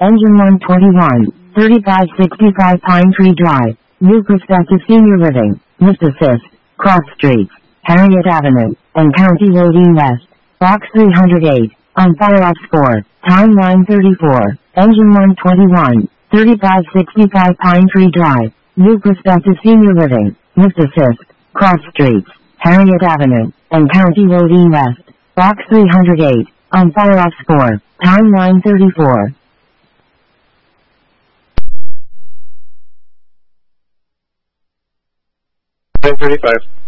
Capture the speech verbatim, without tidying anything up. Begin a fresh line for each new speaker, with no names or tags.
Engine one twenty-one, thirty-five sixty-five Pine Tree Drive, New Prospective Senior Living, Lift Assist, Cross Streets, Harriet Avenue, and County Road E West. Box three hundred eight, on fire ops four, time nine thirty-four, Engine one twenty-one, thirty-five sixty-five Pine Tree Drive, New Prospective Senior Living, Lift Assist, Cross Streets, Harriet Avenue, and County Road E West. Box three hundred eight, on fire ops four, time nine thirty-four.
nine thirty-five.